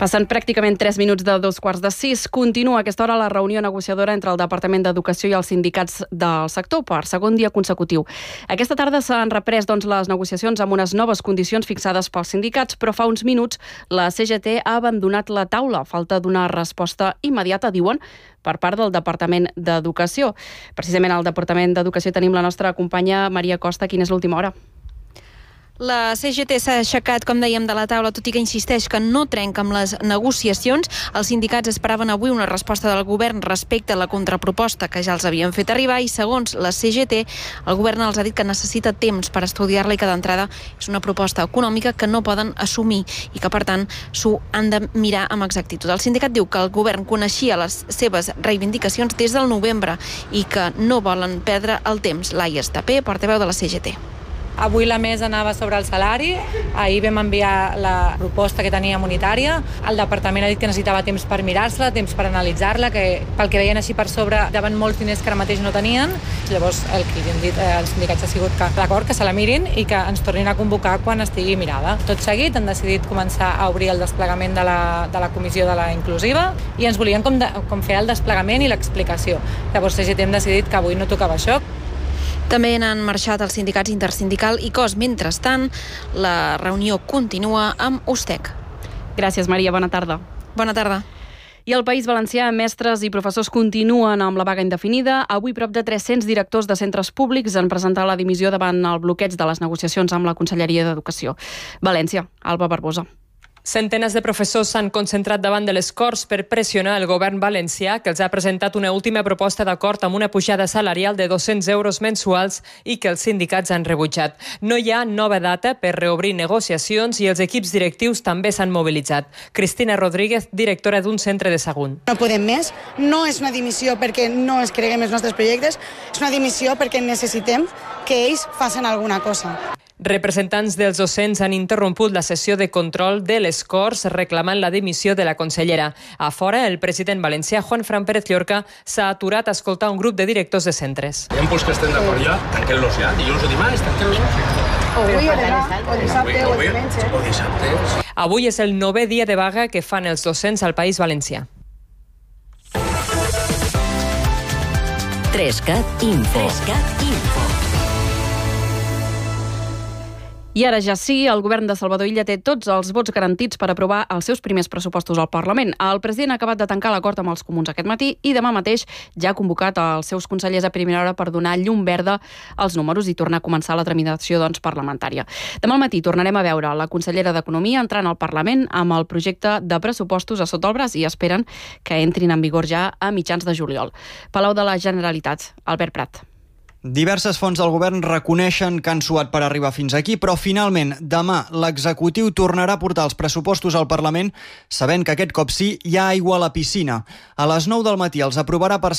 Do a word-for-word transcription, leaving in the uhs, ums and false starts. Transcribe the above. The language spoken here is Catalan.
Passen pràcticament tres minuts de dos quarts de sis. Continua a aquesta hora la reunió negociadora entre el Departament d'Educació i els sindicats del sector per segon dia consecutiu. Aquesta tarda s'han reprès doncs, les negociacions amb unes noves condicions fixades pels sindicats, però fa uns minuts la C G T ha abandonat la taula. Falta donar resposta immediata, diuen, per part del Departament d'Educació. Precisament al Departament d'Educació tenim la nostra companya Maria Costa. Quina és l'última hora? La C G T s'ha aixecat, com dèiem, de la taula, tot i que insisteix que no trenca amb les negociacions. Els sindicats esperaven avui una resposta del govern respecte a la contraproposta que ja els havien fet arribar i, segons la C G T, el govern els ha dit que necessita temps per estudiar-la i que d'entrada és una proposta econòmica que no poden assumir i que, per tant, s'ho han de mirar amb exactitud. El sindicat diu que el govern coneixia les seves reivindicacions des del novembre i que no volen perdre el temps. Laia Estapé, portaveu de la C G T. Avui la mesa anava sobre el salari, ahir vam enviar la proposta que teníem unitària, el departament ha dit que necessitava temps per mirar-se-la, temps per analitzar-la, que pel que veien així per sobre anaven molts diners que ara mateix no tenien. Llavors el que han dit eh, els sindicats ha sigut que d'acord, que se la mirin i que ens tornin a convocar quan estigui mirada. Tot seguit han decidit començar a obrir el desplegament de la, de la comissió de la inclusiva i ens volien com, de, com fer el desplegament i l'explicació. Llavors C G T hem decidit que avui no tocava això. També n'han marxat els sindicats Intersindical i Cos. Mentrestant, la reunió continua amb Ustec. Gràcies, Maria. Bona tarda. Bona tarda. I al País Valencià, mestres i professors continuen amb la vaga indefinida. Avui, prop de tres-cents directors de centres públics han presentat la dimissió davant el bloqueig de les negociacions amb la Conselleria d'Educació. València, Alba Barbosa. Centenes de professors s'han concentrat davant de les Corts per pressionar el govern valencià, que els ha presentat una última proposta d'acord amb una pujada salarial de dos-cents euros mensuals i que els sindicats han rebutjat. No hi ha nova data per reobrir negociacions i els equips directius també s'han mobilitzat. Cristina Rodríguez, directora d'un centre de Sagunt. No podem més. No és una dimissió perquè no es creguem els nostres projectes, és una dimissió perquè necessitem que ells facin alguna cosa. Representants dels docents han interromput la sessió de control de les Corts reclamant la dimissió de la consellera. A fora, el president valencià, Juan Fran Pérez Llorca, s'ha aturat a escoltar un grup de directors de centres. Hi ha punts que estem d'acord ja, tanquem-los ja. Dilluns o dimarts, tanquem-los. Avui o demà, o dissabte o diumenge. O dissabte. Avui és el novè dia de vaga que fan els docents al País Valencià. Trescat Info. Trescat Info. I ara ja sí, el govern de Salvador Illa té tots els vots garantits per aprovar els seus primers pressupostos al Parlament. El president ha acabat de tancar l'acord amb els comuns aquest matí i demà mateix ja ha convocat els seus consellers a primera hora per donar llum verda als números i tornar a començar la tramitació doncs, parlamentària. Demà al matí tornarem a veure la consellera d'Economia entrant al Parlament amb el projecte de pressupostos a sota el braç i esperen que entrin en vigor ja a mitjans de juliol. Palau de la Generalitat, Albert Prat. Diverses fonts del govern reconeixen que han suat per arribar fins aquí, però finalment demà l'executiu tornarà a portar els pressupostos al Parlament sabent que aquest cop sí hi ha aigua a la piscina. A les nou del matí els aprovarà per